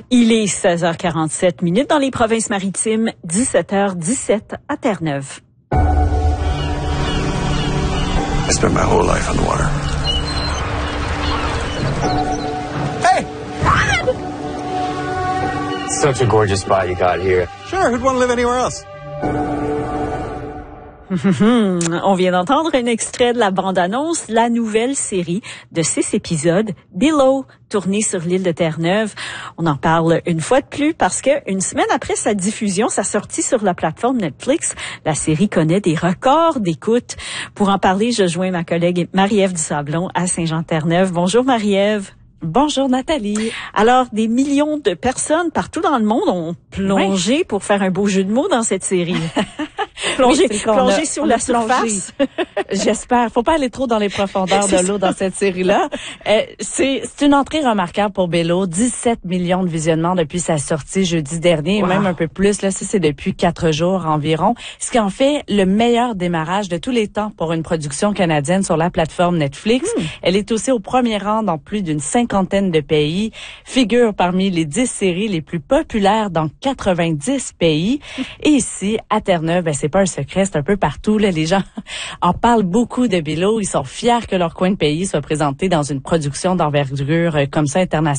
Il est 16h47 dans les provinces maritimes, 17h17 à Terre-Neuve. I spent my whole life on the water. Hey! Such a gorgeous spot you got here. Sure, who'd want to live anywhere else? On vient d'entendre un extrait de la bande-annonce, la nouvelle série de 6 épisodes, Below, tournée sur l'île de Terre-Neuve. On en parle une fois de plus parce que une semaine après sa diffusion, sa sortie sur la plateforme Netflix, la série connaît des records d'écoute. Pour en parler, je joins ma collègue Marie-Ève Dusablon à Saint-Jean-Terre-Neuve. Bonjour Marie-Ève. Bonjour Nathalie. Alors, des millions de personnes partout dans le monde ont plongé pour faire un beau jeu de mots dans cette série. Plonger sur la surface. J'espère. Faut pas aller trop dans les profondeurs de l'eau dans cette série-là. C'est une entrée remarquable pour Below. 17 millions de visionnements depuis sa sortie jeudi dernier, wow. Même un peu plus. Là, ça, c'est depuis 4 jours environ. Ce qui en fait le meilleur démarrage de tous les temps pour une production canadienne sur la plateforme Netflix. Elle est aussi au premier rang dans plus d'une cinquantaine de pays. Figure parmi les 10 séries les plus populaires dans 90 pays. Et ici, à Terre-Neuve, c'est pas un secret, c'est un peu partout. Là, les gens en parlent beaucoup de Below. Ils sont fiers que leur coin de pays soit présenté dans une production d'envergure comme ça internationale.